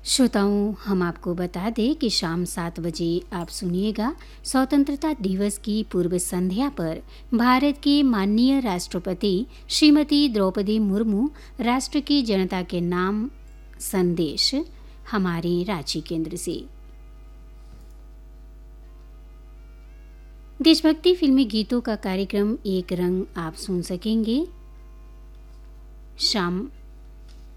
श्रोताओं, हम आपको बता दें कि शाम 7 बजे आप सुनिएगा स्वतंत्रता दिवस की पूर्व संध्या पर भारत के माननीय राष्ट्रपति श्रीमती द्रौपदी मुर्मू राष्ट्र की जनता के नाम संदेश हमारे रांची केंद्र से। देशभक्ति फिल्मी गीतों का कार्यक्रम एक रंग आप सुन सकेंगे शाम